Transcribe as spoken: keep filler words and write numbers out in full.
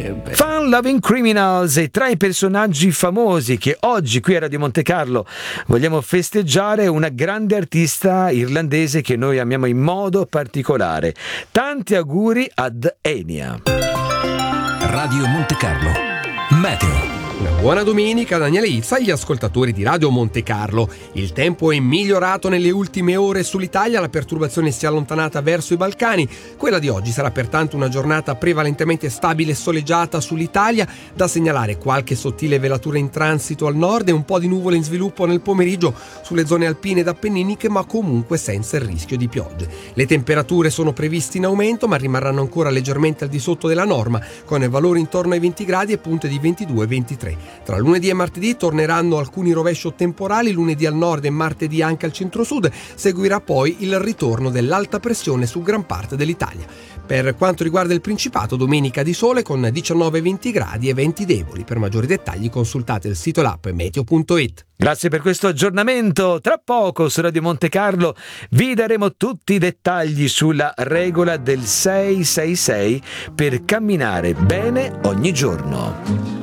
bene. Fun Loving Criminals e tra i personaggi famosi che oggi qui a Radio Monte Carlo vogliamo festeggiare una grande artista irlandese che noi amiamo in modo particolare. Tanti auguri ad Enya. Radio Monte Carlo Meteo. Una buona domenica, Daniele Izza, agli ascoltatori di Radio Monte Carlo. Il tempo è migliorato nelle ultime ore sull'Italia, la perturbazione si è allontanata verso i Balcani. Quella di oggi sarà pertanto una giornata prevalentemente stabile e soleggiata sull'Italia, da segnalare qualche sottile velatura in transito al nord e un po' di nuvole in sviluppo nel pomeriggio sulle zone alpine ed appenniniche, ma comunque senza il rischio di piogge. Le temperature sono previste in aumento, ma rimarranno ancora leggermente al di sotto della norma, con valori intorno ai venti gradi e punte di ventidue ventitré. Tra lunedì e martedì torneranno alcuni rovescio temporali, lunedì al nord e martedì anche al centro-sud. Seguirà poi il ritorno dell'alta pressione su gran parte dell'Italia. Per quanto riguarda il Principato, domenica di sole con diciannove venti gradi e venti deboli. Per maggiori dettagli consultate il sito e l'app meteo punto it. Grazie per questo aggiornamento. Tra poco su Radio Monte Carlo vi daremo tutti i dettagli sulla regola del sei sei sei per camminare bene ogni giorno.